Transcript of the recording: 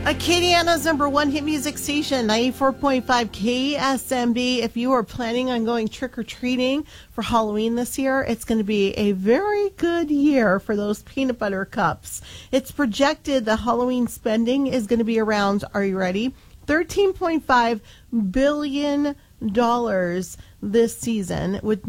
Acadiana's number one hit music station, 94.5 KSMB. If you are planning on going trick-or-treating for Halloween this year, it's going to be a very good year for those peanut butter cups. It's projected the Halloween spending is going to be around, are you ready, $13.5 billion this season, with